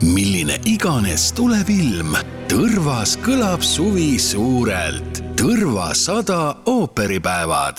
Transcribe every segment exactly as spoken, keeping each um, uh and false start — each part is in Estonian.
milline iganes tuleb ilm, Tõrvas kõlab suvi suurelt. Tõrva sada ooperipäevad.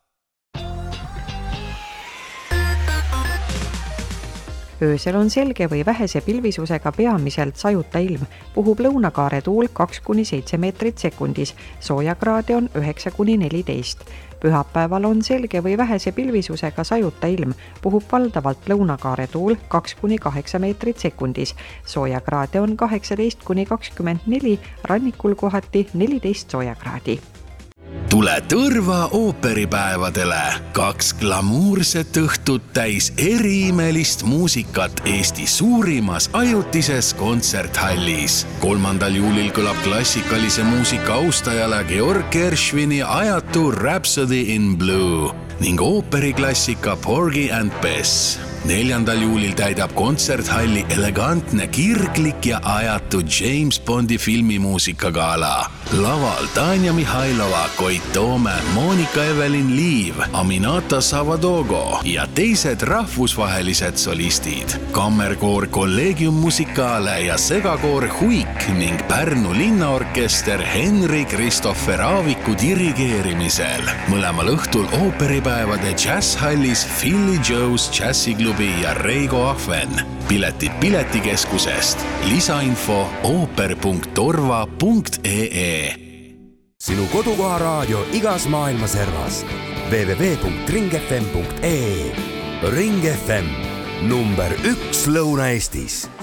Öösel on selge või vähese pilvisusega peamiselt sajuta ilm. Puhub lõunakaare tuul kaks kuni seitse meetrit sekundis. Soojakraade on üheksa kuni neliteist. Pühapäeval on selge või vähese pilvisusega sajuta ilm. Puhub valdavalt lõunakaare tuul kaks kuni kaheksa meetrit sekundis. Soojakraade on kaheksateist kuni kakskümmend neli, rannikul kohati neliteist soojakraadi. Tule Tõrva ooperipäevadele. Kaks glamuurset õhtut täis eriimelist muusikat Eesti suurimas ajutises kontserthallis. kolmandal juulil kõlab klassikalise muusika austajale Georg Gershwini ajatu Rhapsody in Blue ning ooperiklassika Porgy and Bess. neljandal juulil täidab kontserthalli elegantne, kirglik ja ajatu James Bondi filmimuusikagala. Laval Tanja Mihhailova, Koit Toome, Monika Evelin Liiv, Aminata Savadogo ja teised rahvusvahelised solistid. Kammerkoor Collegium Musicale ja segakoor Huik ning Pärnu linnaorkester Henri Kristoffer Aaviku dirigeerimisel. Mõlemal õhtul ooperipäevade jazzhallis Philly Joe's Jazziklubi ja Reigo Ahven. Piletid Piletikeskusest. Lisainfo ooper punkt torva punkt ee. Sinu kodukoha raadio igas maailma servas. w w w punkt ring f m punkt ee. Ring F M, number üks Lõuna-Eestis.